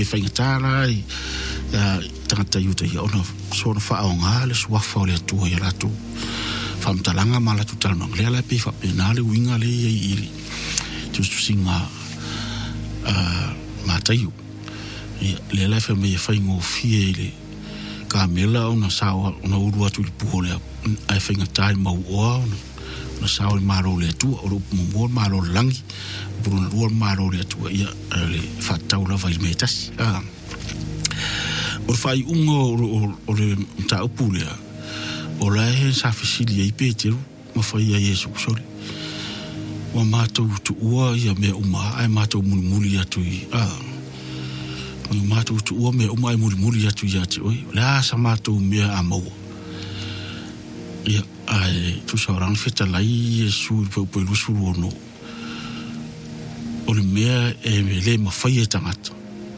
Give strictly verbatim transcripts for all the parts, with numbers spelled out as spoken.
e whaingatara i tangata iuta i ona sona whaonga le suafa o le atua i ratu whamtalanga ma latu talanong lea lai pe whapena le winga le i iri tustu singa mātaiu lea lai wha mea whaingo fie le ka mela ona sawa ona uru atu li puho lea ai whaingatai mau oa ona na sao le maro le atua o rupu mo maro langi bruna rua maro le atua ia le fatau la vai metas ah o fai ungo o le ta upule o la he sa fisili ai peteru ma fai ia Yesu sori wa mato tu ua ia me uma ai mato muli muli atu ah ma mato tu ua me uma ai muli muli atu ia te oi la sa mato me amo ia ai tu saurang feta lai Yesu pe pe lu suru no o le mea e me le ma fai tangata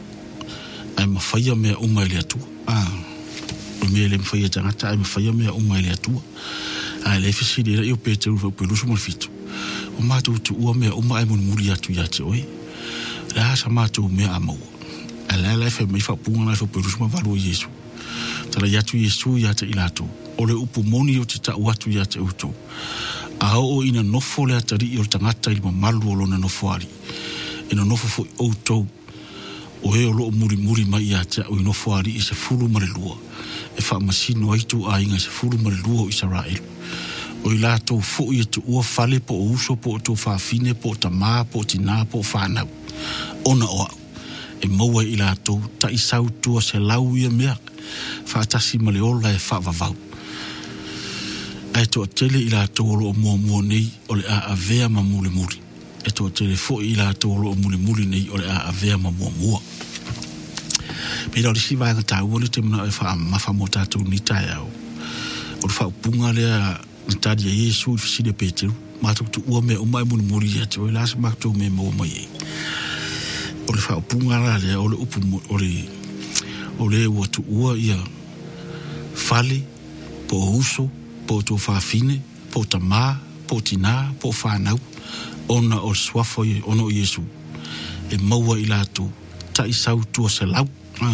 ai ma fai me uma le atu ah o me le ma fai tangata ai ma fai me uma le atu ai le fisi le io pe te lu pe lu sumo fitu o ma tu tu o me uma ai mo muri atu ya te oi la sa ma tu me amo ala la fe me fa punga na fe pe lu sumo valo Yesu tala ya tu Yesu ya te ilato o le upu moni o te ta watu ya te uto a o ina nofo le atari i o tangata i mamalu o lona nofo ali ina nofo fo o tau o he o lo muri muri mai ya te o nofo ali i se fulu mare lua e wha masino aitu a inga se fulu mare lua o Israel o i lato fo i atu ua fale po o uso po o tō whawhine po o tamā po o tina po o whanau ona o au e maua i lato ta i sau tua se lau ia mea whaatasi male ola e whaavavau ai to tele ila tolo mo mo nei o le a avea ma mule mule e to tele fo ila tolo mule mule nei o le a avea ma mo mo pero le si va ta wole te na fa ma fa mota to ni ta ya o fa punga le ta di Yesu si de Petru ma to tu o me o mai mule mule ya to la sa ma to me mo mo ye o le fa punga la le o le upu o le o le o tu o ia fale po uso po to fa fine po tama po tina po fa nau ona o swafo ona o Yesu e maua ilato ta isau tu se lau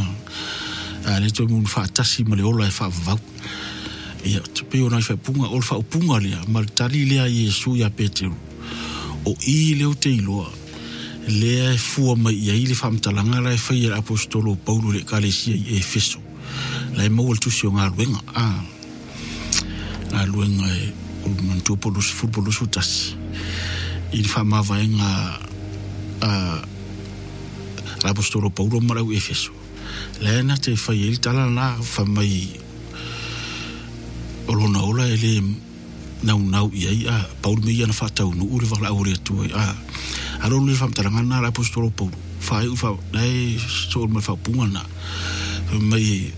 ah le to mun fa tasi male ola e fa va ia te pe ona fa punga o fa punga le mal tali le Yesu ya Petru o i le o te iloa le fu mai ia ile fa mtalanga la fa ia apostolo Paulo le kalesia e Efeso la mo tu si nga luenga ah a luenga e o mantu polus futbolus utas il fa ma vaenga a apostolo Paulo mara u Efeso la na te fa il tala na fa mai o lona ola ele nau nau ia a Paulo me ia na fa tau no ure va la ore tu a a lo le fa tala na apostolo Paulo fa u fa dai so me fa pungana mai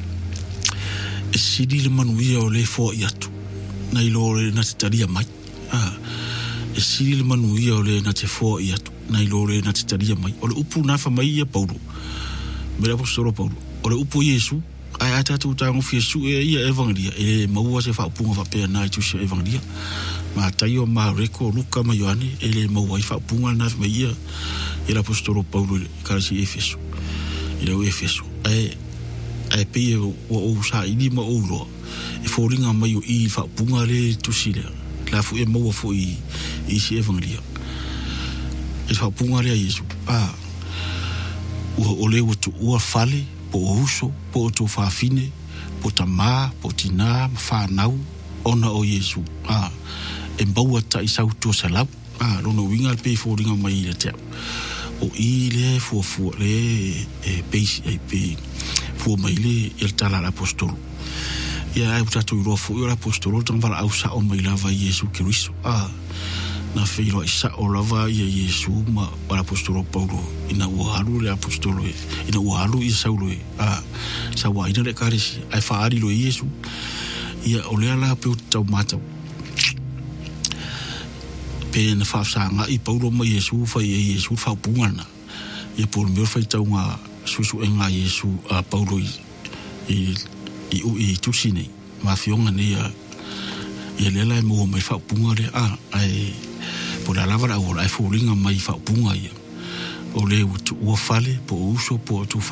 sidi le manuia o le fo iatu na ilo le na te taria mai ah e sidi le manuia o le na te fo iatu na ilo le na te taria mai o le upu na fa mai ia Paulo me la apostolo Paulo o le upu Yesu ai ata tu ta ngofi Yesu e ia evangelia e maua se fa punga fa pe na tu se evangelia ma taio ma reko Luka ma Ioane e le maua fa punga na fa ia e la apostolo Paulo ka si Efeso e le Efeso ai ai pe o o sa ini ma o lo e foringa mai o i fa punga le tu sile la fu e mo fu i i si evangelia e fa punga le Yesu ah o o le o tu o fale po uso po tu fa fine po tama po tina fa nau ona o Yesu ah e baua ta i sau tu sala ah lo no winga pe foringa mai le te o i le fu fu le e pe e pe fu mai le il tala l'apostolo ia ai utato ro fu io l'apostolo tan vala au sa o mai lava Yesu Cristo ah na filo isa o lava ia Yesu ma l'apostolo Paulo ina uhalu le apostolo ina uhalu i Saulo ah sa wa ina le karisi ai fa ari lo Yesu ia o le ala pe tau mata pe na fa sa nga i Paulo ma Yesu fa ia Yesu fa pungana ia por me fa tau nga susu enga Yesu a Paulo i i i i tusine ma fionga ni a ia lela mo mai fa punga le a ai por la lava o ai fulinga mai fa punga ia o le ua fale po uso po tu